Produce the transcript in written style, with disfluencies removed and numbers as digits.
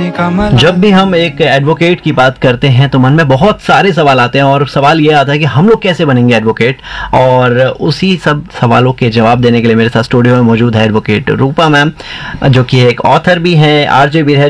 जब भी हम एक एडवोकेट की बात करते हैं तो मन में बहुत सारे सवाल आते हैं और सवाल ये आता है कि हम लोग कैसे बनेंगे एडवोकेट। और उसी सब सवालों के जवाब देने के लिए मेरे साथ स्टूडियो में मौजूद है एडवोकेट रूपा मैम, जो कि एक ऑथर भी हैं, आरजे भी है,